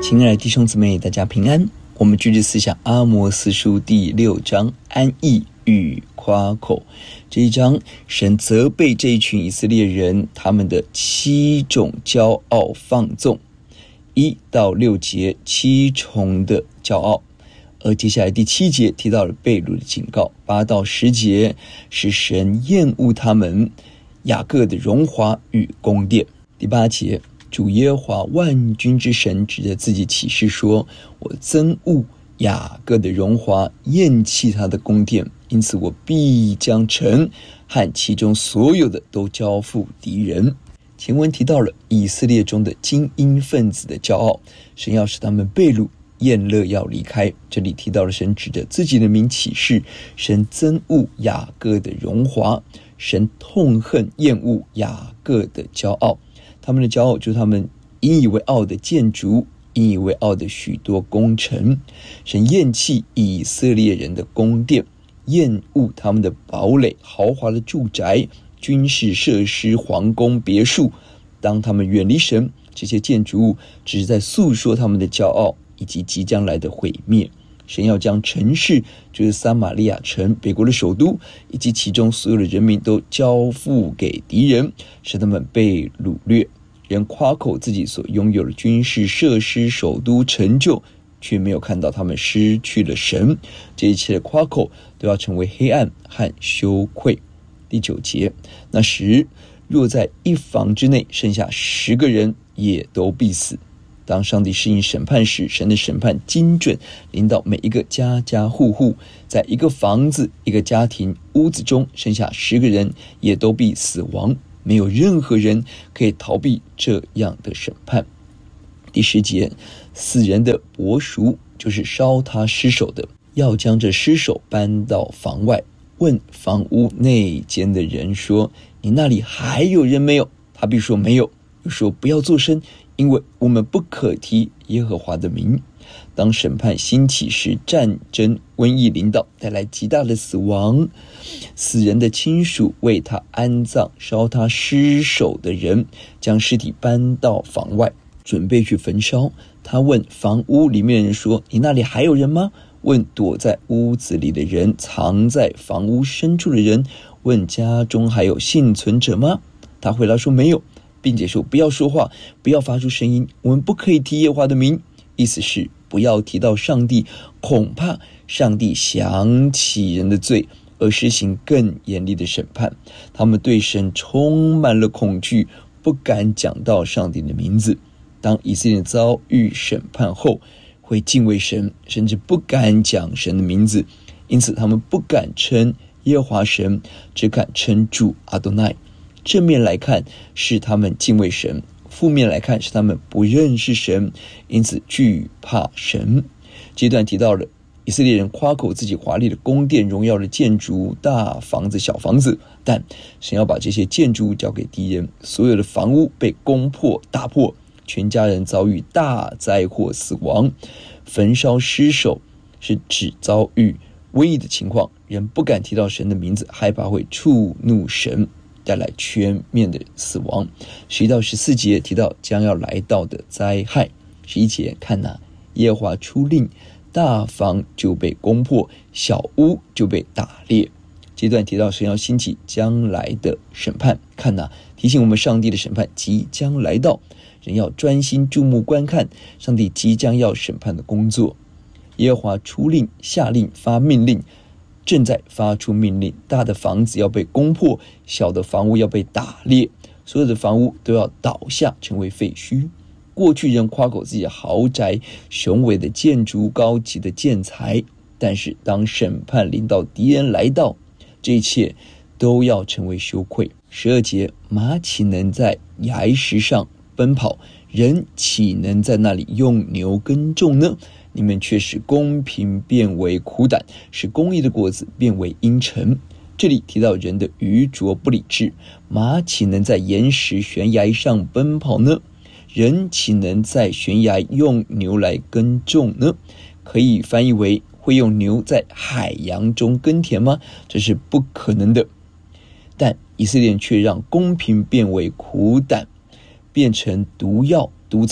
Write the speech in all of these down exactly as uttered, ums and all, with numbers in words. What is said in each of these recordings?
亲爱的弟兄姊妹，大家平安。我们继续思想阿摩司书第六章安逸与夸口。这一章神责备这一群以色列人他们的七种骄傲放纵，一到六节七重的骄傲，而接下来第七节提到了被掳的警告，八到十节是神厌恶他们雅各的荣华与宫殿。第八节，主耶和华万军之神指着自己起誓说，我憎恶雅各的荣华，厌弃他的宫殿，因此我必将城和其中所有的都交付敌人。前文提到了以色列中的精英分子的骄傲，神要使他们被掳，宴乐要离开。这里提到了神指着自己的名起誓，神憎恶雅各的荣华，神痛恨厌恶雅各的骄傲。他们的骄傲就是他们引以为傲的建筑，引以为傲的许多工程。神厌弃以色列人的宫殿，厌恶他们的堡垒、豪华的住宅、军事设施、皇宫、别墅。当他们远离神，这些建筑物只是在诉说他们的骄傲以及即将来的毁灭。神要将城市，就是撒玛利亚城，北国的首都，以及其中所有的人民都交付给敌人，使他们被掳掠。人夸口自己所拥有的军事设施、首都成就，却没有看到他们失去了神。这一切的夸口都要成为黑暗和羞愧。第九节，那时若在一房之内剩下十个人，也都必死。当上帝施行审判时，神的审判精准，临到每一个家家户户。在一个房子、一个家庭、屋子中剩下十个人，也都必死亡。没有任何人可以逃避这样的审判。第十节，死人的伯赎，就是烧他尸首的，要将这尸首搬到房外，问房屋内间的人说，你那里还有人没有？他必说没有，又说不要作声，因为我们不可提耶和华的名。当审判兴起时，战争、瘟疫临到，带来极大的死亡。死人的亲属为他安葬，烧他尸首的人将尸体搬到房外，准备去焚烧。他问房屋里面的人说，你那里还有人吗？问躲在屋子里的人，藏在房屋深处的人，问家中还有幸存者吗？他回答说没有，并且说不要说话，不要发出声音，我们不可以提耶和华的名。意思是不要提到上帝，恐怕上帝想起人的罪，而施行更严厉的审判。他们对神充满了恐惧，不敢讲到上帝的名字。当以色列遭遇审判后，会敬畏神，甚至不敢讲神的名字，因此他们不敢称耶和华神，只敢称主阿多奈。正面来看是他们敬畏神，负面来看是他们不认识神，因此惧怕神。这段提到了以色列人夸口自己华丽的宫殿、荣耀的建筑、大房子、小房子，但神要把这些建筑物交给敌人，所有的房屋被攻破、大破，全家人遭遇大灾祸死亡。焚烧尸首是指遭遇瘟疫的情况，人不敢提到神的名字，害怕会触怒神，带来全面的死亡。十一到十四节提到将要来到的灾害。十一节，看哪，耶和华出令，大房就被攻破，小屋就被打裂。这段提到神要兴起将来的审判，看哪，提醒我们上帝的审判即将来到，人要专心注目观看上帝即将要审判的工作。耶和华出令，下令，发命令，正在发出命令，大的房子要被攻破，小的房屋要被打裂，所有的房屋都要倒下，成为废墟。过去人夸口自己的豪宅、雄伟的建筑、高级的建材，但是当审判临到，敌人来到，这一切都要成为羞愧。十二节，马岂能在崖石上奔跑？人岂能在那里用牛耕种呢？你们却使公平变为苦胆，使公义的果子变为阴沉。这里提到人的愚拙不理智，马岂能在岩石悬崖上奔跑呢？人岂能在悬崖用牛来耕种呢？可以翻译为会用牛在海洋中耕田吗？这是不可能的。但以色列人却让公平变为苦胆，变成毒药毒草，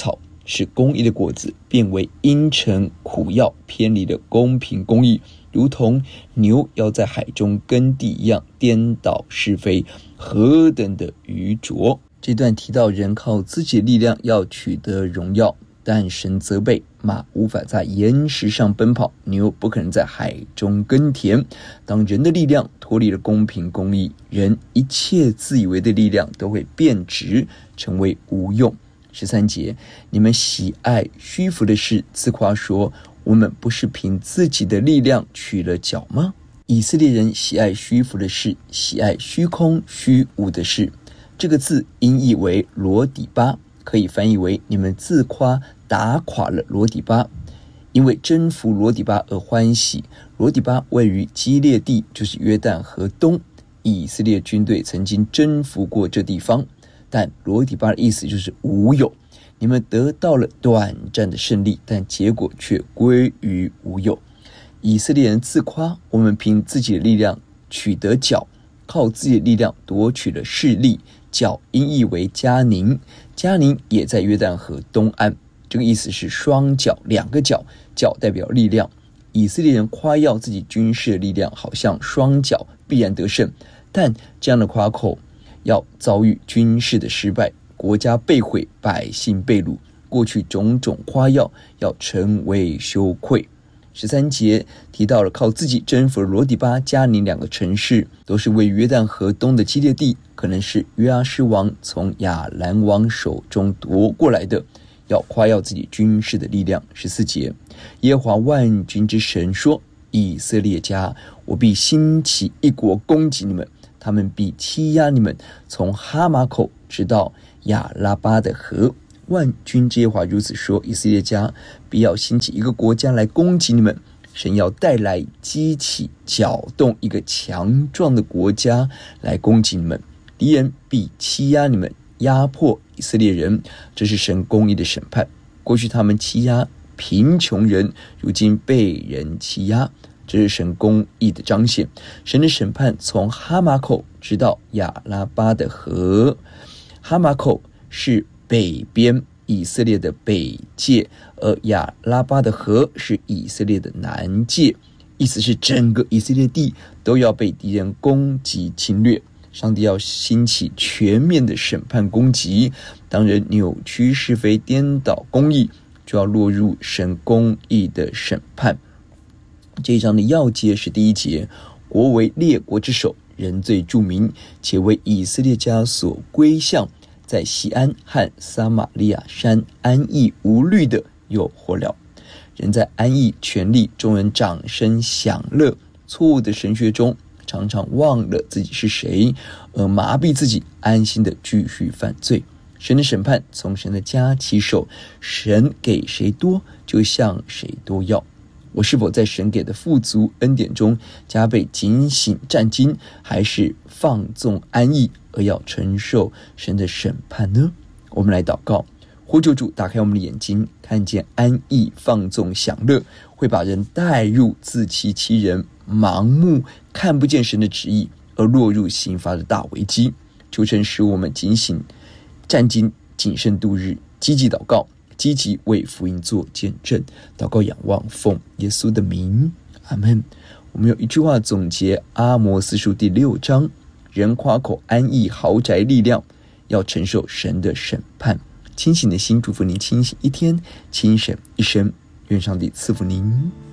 使公义的果子变为阴沉苦药，偏离了公平公义，如同牛要在海中耕地一样，颠倒是非，何等的愚拙。这段提到人靠自己的力量要取得荣耀，但神责备马无法在岩石上奔跑，牛不可能在海中耕田。当人的力量脱离了公平公义，人一切自以为的力量都会变质，成为无用。十三节，你们喜爱虚浮的事，自夸说，我们不是凭自己的力量取了角吗？以色列人喜爱虚浮的事，喜爱虚空虚无的事。这个字音译为罗底巴，可以翻译为你们自夸打垮了罗底巴，因为征服罗底巴而欢喜。罗底巴位于基列地，就是约旦河东，以色列军队曾经征服过这地方，但罗底巴的意思就是无有，你们得到了短暂的胜利，但结果却归于无有。以色列人自夸，我们凭自己的力量取得角，靠自己的力量夺取了势力。角音译为迦宁，迦宁也在约旦河东岸，这个意思是双角，两个角，角代表力量。以色列人夸耀自己军事的力量，好像双角必然得胜，但这样的夸口要遭遇军事的失败，国家被毁，百姓被掳，过去种种夸耀要成为羞愧。十三节提到了靠自己征服了罗底巴、迦宁两个城市，都是位于约旦河东的基列地，可能是约阿施王从亚兰王手中夺过来的，要夸耀自己军事的力量。十四节，耶和华万军之神说，以色列家，我必兴起一国攻击你们，他们必欺压你们，从哈马口直到亚拉巴的河。万军之耶和华如此说，以色列家必要兴起一个国家来攻击你们，神要带来激起搅动一个强壮的国家来攻击你们，敌人必欺压你们，压迫以色列人，这是神公义的审判。过去他们欺压贫穷人，如今被人欺压，这是神公义的彰显。神的审判从哈马口直到亚拉巴的河，哈马口是北边以色列的北界，而亚拉巴的河是以色列的南界，意思是整个以色列地都要被敌人攻击侵略。上帝要兴起全面的审判攻击，当人扭曲是非、颠倒公义，就要落入神公义的审判。这一章的要节是第一节，国为列国之首，人最著名，且为以色列家所归向，在西安和撒玛利亚山安逸无虑的有祸了。人在安逸权力，众人掌声享乐，错误的神学中常常忘了自己是谁，而麻痹自己，安心的继续犯罪。神的审判从神的家起手，神给谁多，就向谁多要。我是否在神给的富足恩典中加倍警醒战兢，还是放纵安逸而要承受神的审判呢？我们来祷告，呼求主打开我们的眼睛，看见安逸放纵享乐会把人带入自欺欺人、盲目看不见神的旨意，而落入刑罚的大危机。求神使我们警醒战兢，谨慎度日，积极祷告，积极为福音做见证。祷告仰望，奉耶稣的名，阿们。我们有一句话总结阿摩司书第六章，人夸口安逸豪宅力量，要承受神的审判。清醒的心祝福您清醒一天，清醒一生，愿上帝赐福您。